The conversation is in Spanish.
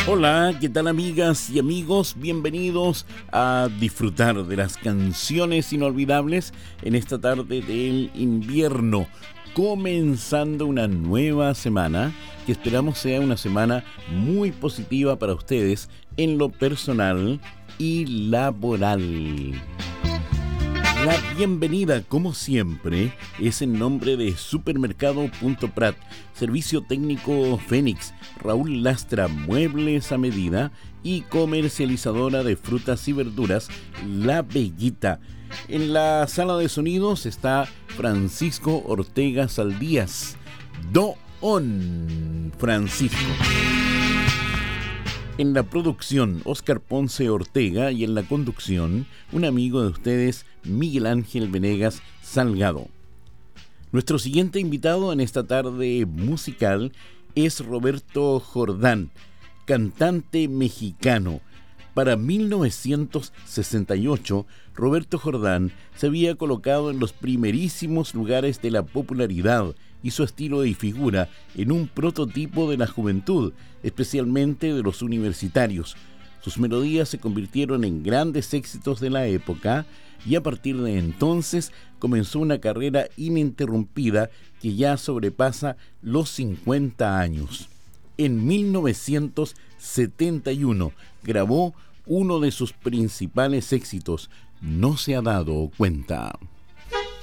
Hola, ¿qué tal amigas y amigos? Bienvenidos a disfrutar de las canciones inolvidables en esta tarde del invierno, comenzando una nueva semana que esperamos sea una semana muy positiva para ustedes en lo personal y laboral. La bienvenida, como siempre, es en nombre de Supermercado.prat, Servicio Técnico Fénix, Raúl Lastra, Muebles a Medida y comercializadora de frutas y verduras, La Bellita. En la sala de sonidos está Francisco Ortega Saldías. Don Francisco. En la producción, Óscar Ponce Ortega, y en la conducción, un amigo de ustedes, Miguel Ángel Venegas Salgado. Nuestro siguiente invitado en esta tarde musical es Roberto Jordán, cantante mexicano. Para 1968, Roberto Jordán se había colocado en los primerísimos lugares de la popularidad y su estilo y figura en un prototipo de la juventud, especialmente de los universitarios. Sus melodías se convirtieron en grandes éxitos de la época y a partir de entonces comenzó una carrera ininterrumpida que ya sobrepasa los 50 años. En 1971 grabó uno de sus principales éxitos, No se ha dado cuenta.